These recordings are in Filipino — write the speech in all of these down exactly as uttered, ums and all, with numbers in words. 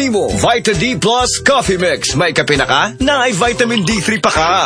nimo. Vita D Plus Coffee Mix. May kape na ka? Na ay vitamin D three pa ka.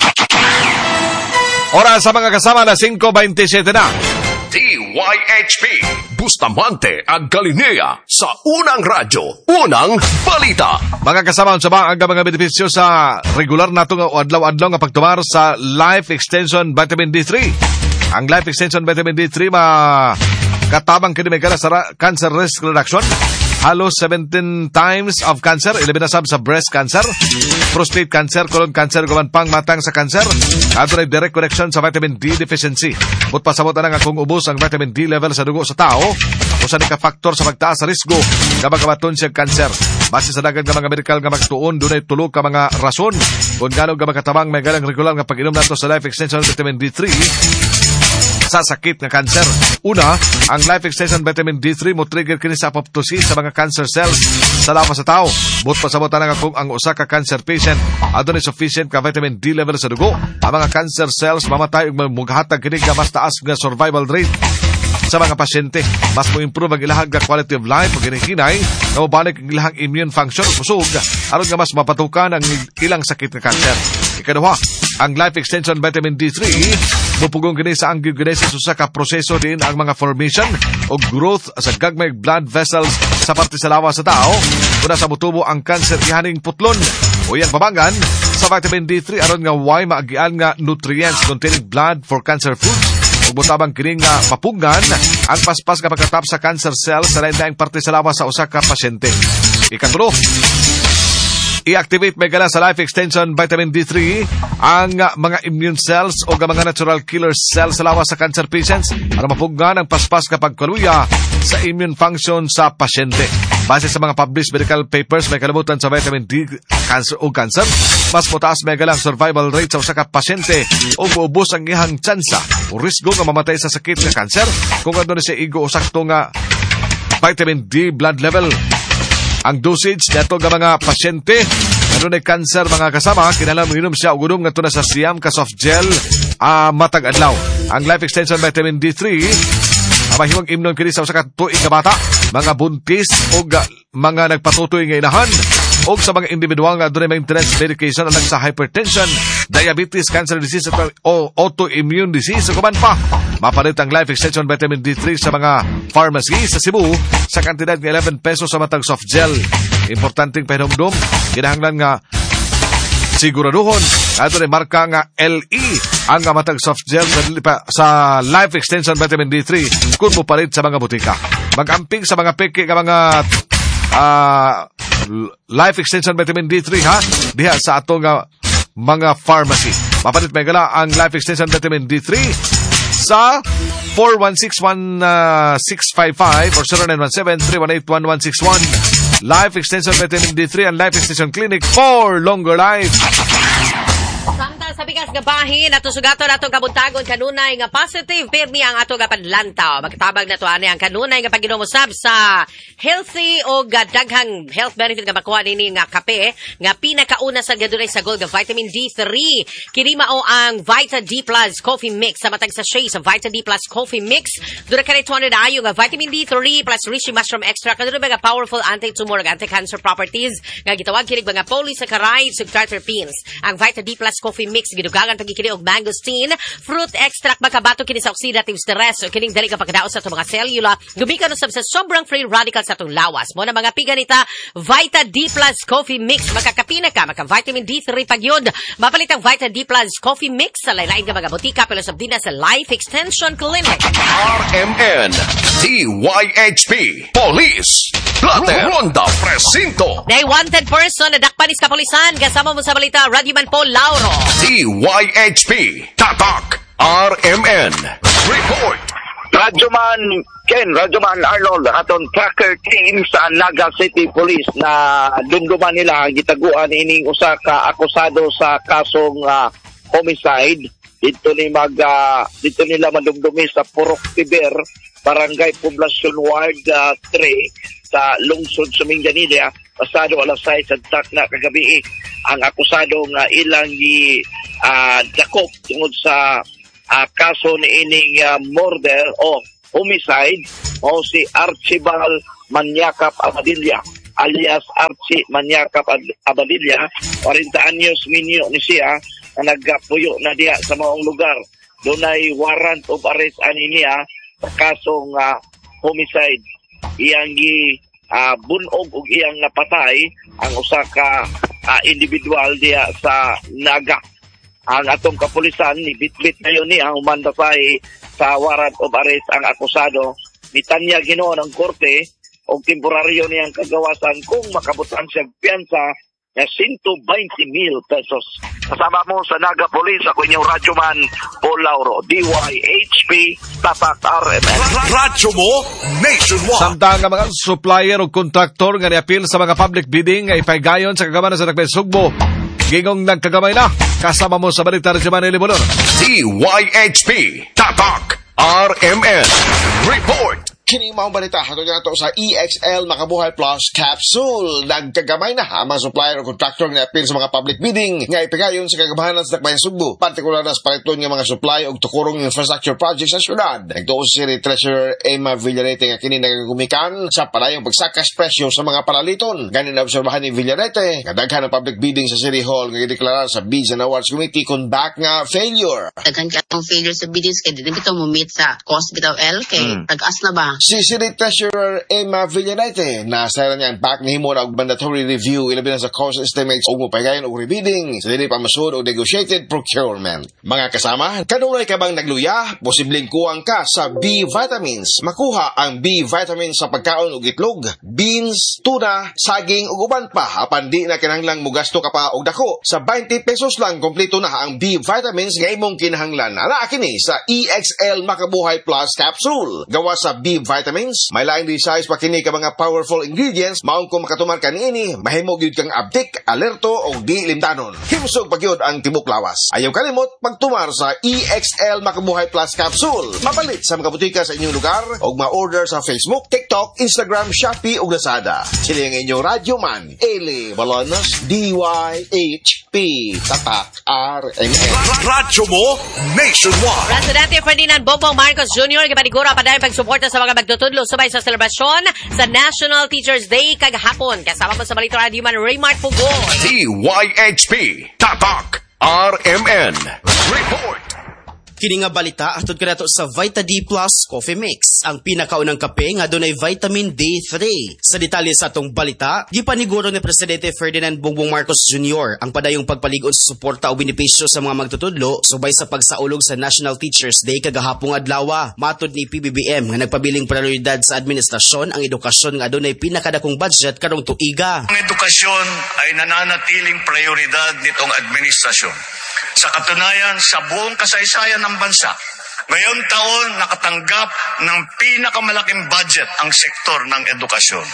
Oras sa mga kasama na five twenty-seven na. D Y H P Bustamante at Galilea sa Unang Radyo, Unang Balita. Mga kasama sa ba ang mga benepisyo sa regular nato nga adlaw-adlaw nga pagtumar sa Life Extension Vitamin D three. Ang Life Extension Vitamin D three ma katabang kini may kala sa cancer risk reduction. Halos seventeen times of cancer, eleven na sab sa breast cancer, prostate cancer, colon cancer, guman pang matang sa cancer. Ato na direct connection sa vitamin D deficiency. But pasabot na nga kung ubos ang vitamin D level sa dugo sa tao, o sa nika-factor sa magtaas sa risgo nga magkabaton siya cancer. Base sa dagan nga mga medical nga magtuon, dunay tulo ka mga rason kung gano'ng nga magkatabang may ganang regular nga pag-inom nato sa Life Extension Vitamin D three sa sakit nga cancer. Una, ang Life Extension Vitamin D three mo trigger kini sa apoptosis sa mga cancer cells sa lawas sa tao. But pasabot na nga kung ang usa ka cancer patient adunay sufficient ka vitamin D level sa dugo, ang mga cancer cells mamatay ug maghatag kini nga mas taas nga survival rate sa mga pasyente. Mas mo improve ang ilahang quality of life ug ginahinay na mabalik ang ilahang immune function ug kusog aron nga mas mapatukan ang ilang sakit nga cancer. Ikaduha, ang Life Extension Vitamin D three mupugong kini sa angiogenesis usa ka proseso din ang mga formation o growth sa gagmay blood vessels sa parte sa lawas sa tao. Una sa mutubo ang cancer ihaning putlon o yang pabangan sa vitamin D three aron nga way maagian nga nutrients containing blood for cancer foods. Ug butabang kini nga mapunggan ang paspas nga pagkatap sa cancer cells sa lain-laing parte sa lawas sa usa ka pasyente. Ikatulo, i-activate may gala sa Life Extension Vitamin D three ang mga immune cells o mga natural killer cells sa lawas sa cancer patients para mapugnan ang paspas kapag kaluya sa immune function sa pasyente. Base sa mga published medical papers, may kalabutan sa vitamin D cancer o cancer, mas mataas may galang survival rate sa usa ka pasyente o muubos ang ihang tsansa o risgo nga mamatay sa sakit nga cancer kung ano na siya igo o sakto nga vitamin D blood level. Ang dosage nato nga mga pasyente ano na cancer mga kasama, kinahanglan mo inom siya og unom ngadto na sa siyam ka soft gel uh, matag adlaw. Ang Life Extension Vitamin D three mahimong imnon kini sa usa ka tuig nga bata, mga buntis o mga nagpatutoy nga inahan o sa mga individual nga adunay maintenance medication alang sa hypertension, diabetes, cancer disease o autoimmune disease o kuman pa. Mapalit ang Life Extension Vitamin D three sa mga pharmacy sa Cebu sa kantidad ng eleven pesos sa matag soft gel. Importanteng pahinumdum, kinahanglan nga siguraduhon ato ni marka nga L E ang matag soft gel sa, sa Life Extension Vitamin D three kung mo palit sa mga butika. Magamping sa mga peke nga mga uh, Life Extension Vitamin D three ha diha sa ato nga mga pharmacy. Mapalit may gala ang Life Extension Vitamin D three sa four one six one six five five or zero nine one seven three one eight one one six one. Life Extension Vitamin D three and Life Extension Clinic for longer life. Samtang sa bigas nga bahin, ato sugaton atong kabuntagon kanunay nga positive pirmi ang ato nga panlantaw. Magtabag na to ani ang kanunay nga pag-inom usab sa healthy o daghang health benefit nga makuha nini nga kape nga pinakauna sa gadunay sa gold nga vitamin D three. Kini mao ang Vita D Plus Coffee Mix sa matag sa sachet sa Vita D Plus Coffee Mix. Dura ka two hundred ayo nga vitamin D three plus reishi mushroom extract kadto mga powerful anti-tumor ug anti-cancer properties nga gitawag kini mga polysaccharides ug terpenes. Ang Vita D Plus Coffee Mix gidugangan pagkikini og mangosteen fruit extract makabato kini sa oxidative stress o kining dali ka pagkadaot sa atong mga selula gumikan usab sa sobrang free radicals sa atong lawas mo na mga piganita Vita D Plus Coffee Mix makakapina ka maka vitamin D three pagyod mapalit ang Vita D Plus Coffee Mix sa lain-lain nga mga botika pero sab din sa Life Extension Clinic. R M N D Y H P Police Plater Ronda Presinto. Nay wanted person na dakpanis kapulisan kasama mo sa balita Radyoman Paul Lauro. D Y H P Tatak R M N Report. Radyoman Ken, Radyoman Arnold, aton tracker team sa Naga City Police na dumduman nila gitaguan ining usa ka akusado sa kasong uh, homicide. Dito ni mag uh, dito nila madumdumi sa Purok Tiber, Barangay Poblacion Ward uh, three sa lungsod sa Mindanilla. Pasado alas sais sa takna kagabi ang akusado nga ilang gi uh, dakop tungod sa uh, kaso ni ining uh, murder o homicide o si Archibald Manyakap Amadilla. alias Archie Manyakap Abadilla, forty anyos minyo ni siya na nagpuyo na diha sa maong lugar. Dunay warrant of arrest ani niya sa kasong uh, homicide. Iyang gi uh, bunog ug iyang napatay ang usa ka uh, individual diha sa Naga. Ang atong kapulisan ni bitbit ngayon ni ang umandatay sa warrant of arrest ang akusado. Nitanya Ginoo ng korte o temporaryo niyang kagawasan kung makabutan siya piyansa na one hundred twenty mil pesos. Kasama mo sa Naga Police, ako inyong radyoman, Paul Lauro, D Y H P, Tatak R M N. Radyo mo, nationwide. Samtang nga mga supplier o kontraktor nga ni-appeal sa mga public bidding nga ipaygayon sa kagamanan sa Tagpay Sugbo. Gingong nagkagamay na, kasama mo sa Balita Radyo Manila Libolor. D Y H P, Tatak R M N. Report. Kining maong balita, hatod nga ito sa E X L Makabuhay Plus Capsule. Nagkagamay na ang mga supplier o contractor nga appeal sa mga public bidding nga ipigayon sa kagamahanan sa Tacbayan Sugbo. Partikular na sa paliton nga mga supply o tukurong infrastructure projects sa syudad. Nagtuon si City Treasurer Emma Villarete nga kini nagagumikan sa palayong pagsakas presyo sa mga paraliton. Ganin na obserbahan ni Villarete nga daghan ang public bidding sa City Hall nga gideklarar sa Bids and Awards Committee kung back nga failure. Daghan ka ang failure sa biddings kay dili bitaw mo meet sa cost bitaw L kay mm. tagas na ba? Si City Treasurer Emma Villarete na sa niya ang back ni himo og mandatory review ilabi na sa cost estimates o mupagayon og rebidding sa dili pa masud og negotiated procurement. Mga kasama, kanunay ka bang nagluya? Posibleng kuwang ka sa B vitamins. Makuha ang B vitamins sa pagkaon og itlog, beans, tuna, saging ug uban pa. Apan di na kinahanglang mugasto ka pa og dako. Sa twenty pesos lang kompleto na ang B vitamins nga imong kinahanglan. Ana kini sa E X L Makabuhay Plus Capsule. Gawa sa B vitamins, may laing di size pa kini ka mga powerful ingredients. Maong kung makatuman ka niini, mahimo gyud kang abtik, alerto o di limtanon. Himsog pagyud ang tibok lawas. Ayaw kalimot pagtumar sa E X L Makabuhay Plus Capsule. Mapalit sa mga butika sa inyong lugar o ma-order sa Facebook, TikTok, Instagram, Shopee o Lazada. Sila ang inyong radyo man, Eli Balonas, D Y H P, Tatak R M N. Radyo mo, nationwide. Presidente Ferdinand Bongbong Marcos Junior gipanigura pa dahil pagsuporta sa mga magtutudlo subay sa selebrasyon sa National Teachers Day kagahapon. Kasama mo sa Balita Radio Man Raymart Pugon. D Y H P, Tatak R M N. Report. Kini nga balita atod kanato sa Vita D Plus Coffee Mix, ang pinakaunang kape nga dunay vitamin D three. Sa detalye sa atong balita, gipaniguro ni Presidente Ferdinand Bongbong Marcos Junior ang padayong pagpalig-on sa suporta o benepisyo sa mga magtutudlo subay sa pagsaulog sa National Teachers Day kagahapong adlaw. Matod ni P B B M nga nagpabiling prioridad sa administrasyon ang edukasyon nga dunay pinakadakong budget karong tuiga. Ang edukasyon ay nananatiling prioridad nitong administrasyon. Sa katunayan, sa buong kasaysayan ng bansa, ngayong taon nakatanggap ng pinakamalaking budget ang sektor ng edukasyon.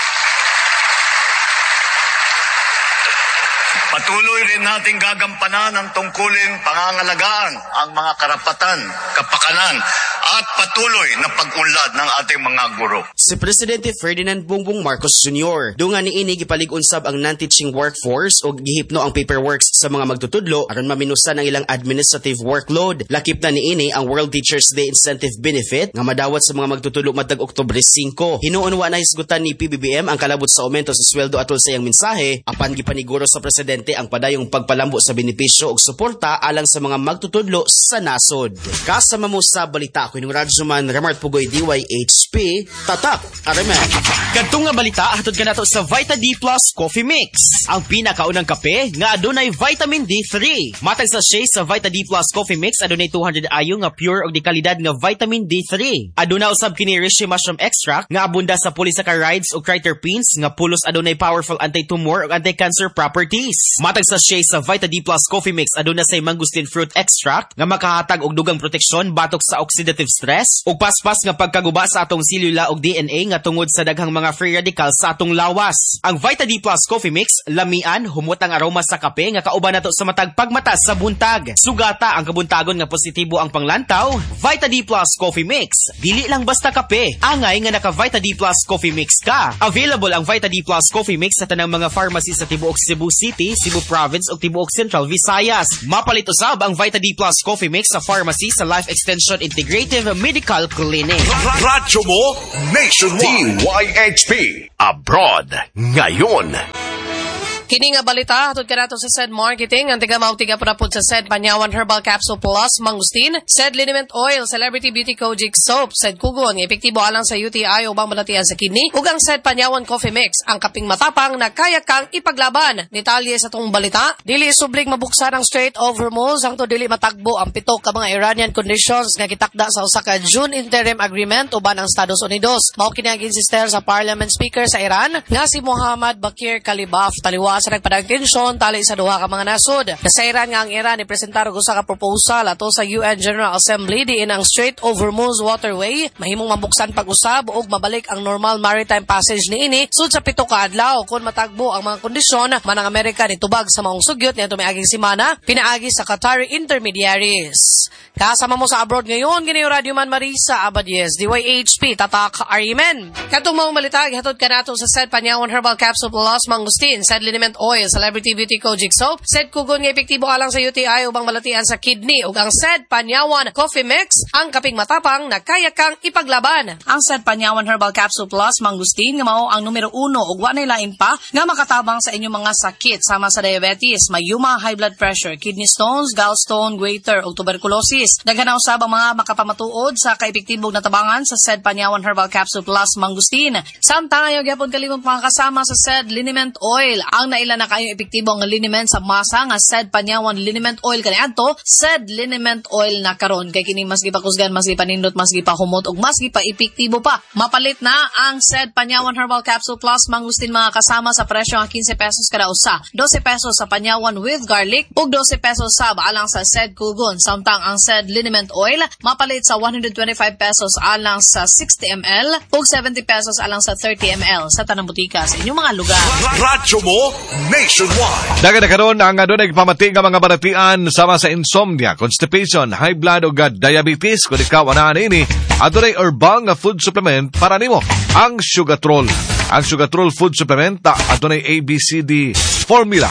Patuloy rin natin gagampanan ang tungkulin pangangalagaan ang mga karapatan, kapakanan, at patuloy na pag-unlad ng ating mga guro. Si Presidente Ferdinand Bongbong Marcos Junior dunga niini gipalig-unsab ang non-teaching workforce o gihipno ang paperworks sa mga magtutudlo aron maminusan ang ilang administrative workload. Lakip na niini ang World Teachers Day Incentive Benefit nga madawat sa mga magtutudlo matag Oktubre five. Hinuon wa na hisgutan ni P B B M ang kalabot sa aumento sa sweldo atol sa iyang mensahe apan gipaniguro sa Presidente ang padayong pagpalambo sa benepisyo ug suporta alang sa mga magtutudlo sa nasod. Kasama mo sa balita ko Inong Radyoman Raymart Pugoy D Y H P, Tatak R M N. Kadtong nga balita hatod kanato sa Vita D Plus Coffee Mix, ang pinakaunang kape nga adunay vitamin D three. Matag sa sachet sa Vita D Plus Coffee Mix adunay two hundred ayo nga pure og dekalidad nga vitamin D three. Aduna usab kini reishi mushroom extract nga abunda sa polysaccharides ug triterpenes nga pulos adunay powerful anti-tumor ug anti-cancer properties. Matag sa sachet sa Vita D Plus Coffee Mix aduna say mangosteen fruit extract nga makahatag og dugang proteksyon batok sa oxidative stress ug paspas nga pagkaguba sa atong selula ug D N A nga tungod sa daghang mga free radicals sa atong lawas. Ang Vita D Plus Coffee Mix lamian humot ang aroma sa kape nga kauban nato sa matag pagmata sa buntag. Sugata ang kabuntagon nga positibo ang panglantaw. Vita D Plus Coffee Mix dili lang basta kape, angay nga naka Vita D Plus Coffee Mix ka. Available ang Vita D Plus Coffee Mix sa tanang mga pharmacy sa tibuok Cebu City, Cebu Province ug tibuok Central Visayas. Mapalit usab ang Vita D Plus Coffee Mix sa pharmacy sa Life Extension Integrated Alternative Medical Clinic. Radyo mo nationwide. D Y H P Abroad ngayon. Kini nga balita, hatod ka nato sa S E D Marketing, ang tiga mautiga po na po sa S E D Panyawan Herbal Capsule Plus, Mangustin, S E D Liniment Oil, Celebrity Beauty Kojic Soap, S E D Kugon, epektibo alang sa U T I o bang malatian sa kidney, ug ang S E D Panyawan Coffee Mix, ang kaping matapang na kaya kang ipaglaban. Detalye sa tong balita, dili subling mabuksan ang Strait of Hormuz, ang to dili matagbo ang pito ka mga Iranian conditions nga gitakda sa usa ka June Interim Agreement uban ang Estados Unidos. Mao kini ang insister sa Parliament Speaker sa Iran nga si Muhammad Bakir Kalibaf, taliwa sa nagpadang tensyon tali sa duha ka mga nasod. Nasairan nga ang Iran ipresentar og usa ka proposal ato sa U N General Assembly diin ang Strait of Hormuz waterway mahimong mabuksan pag-usab ug mabalik ang normal maritime passage niini sud sa pito ka adlaw kon matagbo ang mga kondisyon manang Amerika nitubag sa maong sugyot niadto miaging semana pinaagi sa Qatari intermediaries. Kasama mo sa abroad ngayon gini Radio Man Marisa Abadies D Y H P tatak Arimen. Katong maong balita gihatod kanato sa S E D Panyawan Herbal Capsule Plus Mangustin, S E D Liniment Oil, Celebrity Beauty Kojic Soap, S E D Kugon nga epektibo alang sa U T I ubang malatian sa kidney ug ang S E D Panyawan Coffee Mix, ang kaping matapang na kaya kang ipaglaban. Ang S E D Panyawan Herbal Capsule Plus Mangustin nga mao ang numero uno ug wa nay lain pa nga makatabang sa inyong mga sakit sama sa diabetes, mayuma, high blood pressure, kidney stones, gallstone, goiter ug tuberculosis. Daghan na usab ang mga makapamatuod sa kaepektibong natabangan sa S E D Panyawan Herbal Capsule Plus Mangustin. Samtang ayo gyapon kalimong mga kasama sa S E D Liniment Oil, ang naila na kayo epektibo ang liniment sa masa nga S E D Panyawan Liniment Oil kaniadto S E D Liniment Oil na karon kay kini mas gipakusgan, mas gipanindot, mas gipahumot ug mas gipa-epektibo pa. Mapalit na ang S E D Panyawan Herbal Capsule Plus Mangustin mga kasama sa presyo nga fifteen pesos kada usa, twelve pesos sa Panyawan with garlic ug twelve pesos sa alang sa S E D Kugon. Samtang ang S E D Liniment Oil mapalit sa one hundred twenty-five pesos alang sa sixty milliliters ug seventy pesos alang sa thirty milliliters sa tanang butika sa inyong mga lugar. Radyo mo nationwide. Dagan na karon ang adunay pamati nga mga baratian sama sa insomnia, constipation, high blood ug diabetes. Kung ikaw ana ini, adunay herbal nga food supplement para nimo, ang Sugatrol. Ang Sugatrol food supplement adunay A B C D formula.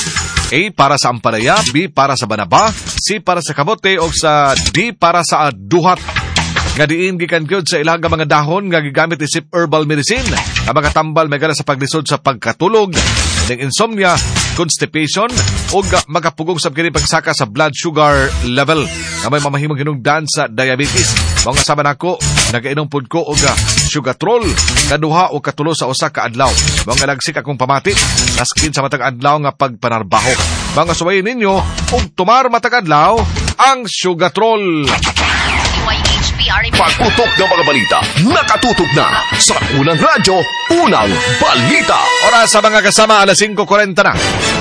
A para sa ampalaya, B para sa banaba, C para sa kamote ug sa D para sa duhat. Nga diin gikan gyud sa ilaga mga dahon nga gigamit isip herbal medicine nga makatambal megala sa paglisod sa pagkatulog, ning insomnia, constipation ug magapugong sab kini pagsaka sa blood sugar level nga may mamahimong hinungdan sa diabetes. Mga saban ako nagainom pud ko og Sugatrol kaduha o katulo sa usa ka adlaw. Mga lagsik akong pamati naskin sa matag adlaw nga pagpanarbaho. Mga suwayin ninyo ug tumar matag adlaw ang Sugatrol. Pagputok ng mga balita, nakatutok na sa Unang Radyo, Unang Balita. Oras sa mga kasama, alas five forty na.